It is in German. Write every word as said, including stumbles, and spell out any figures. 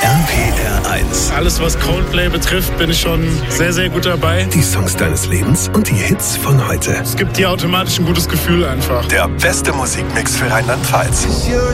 R P R eins. Alles, was Coldplay betrifft, bin ich schon sehr, sehr gut dabei. Die Songs deines Lebens und die Hits von heute. Es gibt dir automatisch ein gutes Gefühl einfach. Der beste Musikmix für Rheinland-Pfalz.